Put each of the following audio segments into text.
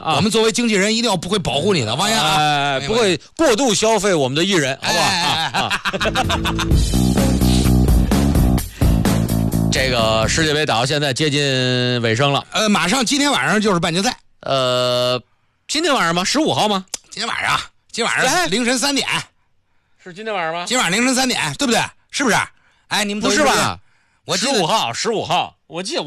我们作为经纪人一定要不会保护你的，王岩啊， 不会过度消费我们的艺人，好不好？这个世界杯打到现在接近尾声了， 马上今天晚上就是半决赛， 今天晚上吗？15号吗？ 今天晚上凌晨3点， 是今天晚上吗？ 今晚凌晨3点，对不对？是不是？哎，你们不是吧？ 我 15号，我记得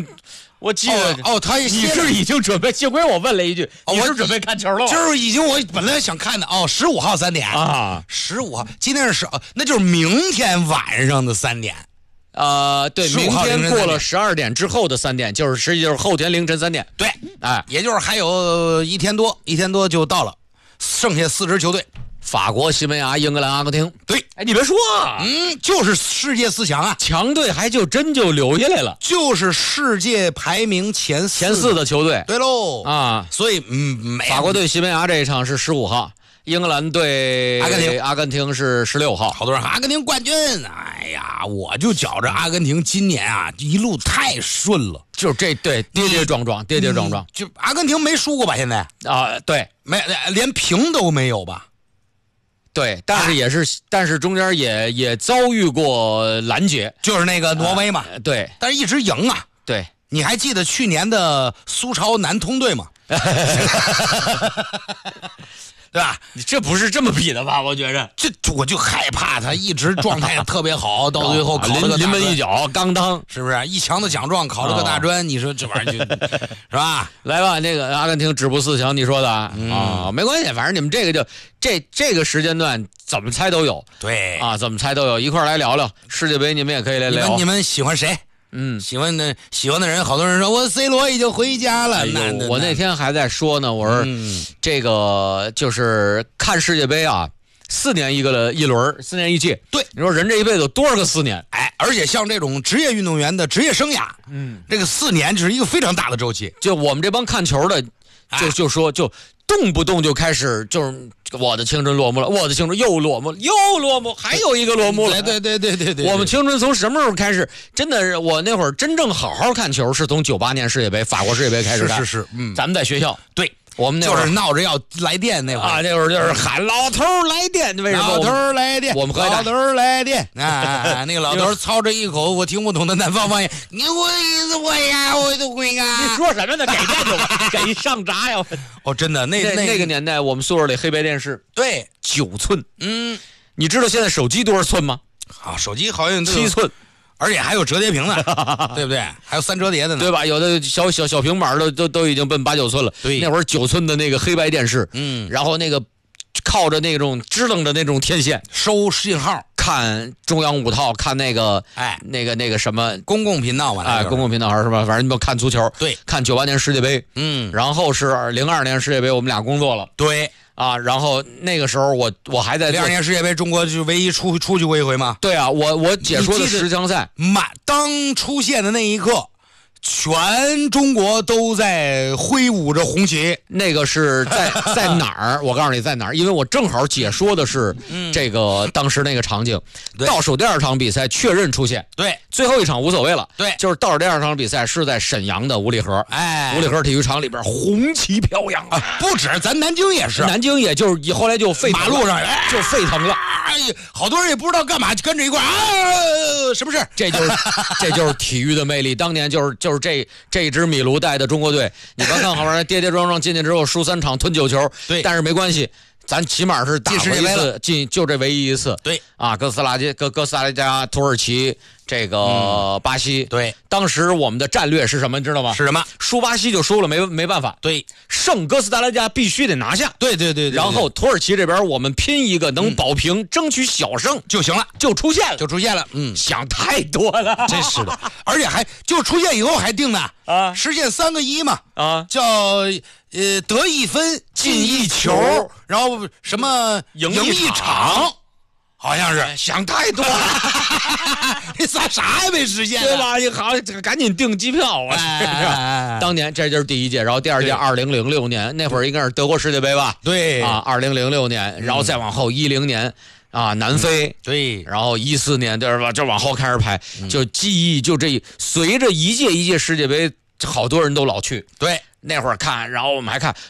你是已经准备，幸亏我问了一句，你是准备看球了吗？ 就是已经，我本来想看的15号3点啊 ，15号，今天是那就是明天晚上的3点。 对，明天过了12点之后的3点，实际就是后天凌晨3点。 对，哎，也就是还有一天多就到了，剩下4支球队。 法国、西班牙、英格兰、阿根廷， 对， 哎，你别说， 就是世界4强啊， 强队还真就留下来了， 就是世界排名前4 的球队， 对喽啊， 所以法国对西班牙这一场是15号，英格兰对阿根廷是16号， 好多人阿根廷冠军，哎呀，我就觉着阿根廷今年啊一路太顺了， 就这对跌跌撞撞， 就阿根廷没输过吧？现在对， 连平都没有吧？ 对，但是中间也遭遇过拦截， 就是那个挪威嘛， 对， 但是一直赢啊。 对， 你还记得去年的苏超男通队吗？对吧？ 你这不是这么比的吧？我觉着， 我就害怕他一直状态特别好，到最后考了个临门一脚，刚当， 是不是？一墙的奖状考了个大专，你说这玩意儿是吧？ 来吧，那个阿根廷止步4强，你说的没关系，反正你们这个这个时间段怎么猜都有， 对怎么猜都有，一块来聊聊世界杯，你们也可以来聊。 你们喜欢谁？喜欢的人，好多人说我 C 罗已经回家了。 我那天还在说呢，我说这个就是看世界杯啊，4年一轮，4年一届。 对， 你说人这一辈子有多少个4年？ 哎，而且像这种职业运动员的职业生涯，这个4年就是一个非常大的周期。 就我们这帮看球的，就说动不动就开始就是我的青春落幕了，我的青春又落幕，还有一个落幕了。 对， 我们青春从什么时候开始？真的是我那会儿真正好好看球是从98年世界杯，法国世界杯开始看。 是， 咱们在学校， 对。 我们那会儿就是闹着要来电那会儿那会儿就是喊老头来电，为什么？ 老头来电， 我们老头来电那个老头操着一口我听不懂的南方方言，你我意思我呀，我都会啊！ 你说什么呢？给电就给上闸呀！ 真的，那个年代，我们宿舍里黑白电视， 对 9寸，你知道现在手机多少寸吗？ 手机好像 7寸。 而且还有折叠屏呢，对不对？还有3折叠的呢， 对吧？有的小平板都已经奔8、9寸了。 对， 那会儿9寸的那个黑白电视，然后那个靠着那种支棱着那种天线收信号， 看中央5套，看那个那个什么公共频道嘛， 公共频道是吧？反正你们看足球， 对， 看98年世界杯，然后是02年世界杯，我们俩工作了， 对。 然后那个时候我还在 02年世界杯，中国就唯一出去过一回吗？ 对啊，我解说的10强赛， 当出现的那一刻，全中国都在挥舞着红旗。 那个是在哪儿？我告诉你在哪儿，因为我正好解说的是这个当时那个场景。倒数第2场比赛确认出现， 对， 最后一场无所谓了， 对， 就是倒数第2场比赛是在沈阳的五里河，五里河体育场里边红旗飘扬不止，咱南京也是， 南京也就是后来就沸腾了， 马路上就沸腾了， 好多人也不知道干嘛，就跟着一块什么事？ 这就是体育的魅力。当年就是这一支米卢带的中国队，你别看好玩，跌跌撞撞进去之后输3场吞9球， 对， 但是没关系。咱起码是打过一次，就这唯一一次。 对哥斯达黎加、土耳其，这个巴西。 对， 当时我们的战略是什么？你知道吗？ 是什么？ 输巴西就输了，没办法。 对， 胜哥斯达黎加必须得拿下。 对。 然后土耳其这边我们拼一个能保平，争取小胜就行了， 就出现了。想太多了， 真是的。而且还就出现以后还定的实现3个1嘛叫得1分进1球，然后什么赢1场，好像是想太多了， 这啥也没实现， 对吧？你好，赶紧订机票啊！当年这就是第1届，然后第2届2006年那会儿应该是德国世界杯吧？ 对 2006年，然后再往后10年。南非对， 然后14年对吧？就往后开始排，就记忆就这随着一届世界杯，好多人都老去。 对， 那会儿看，然后我们还看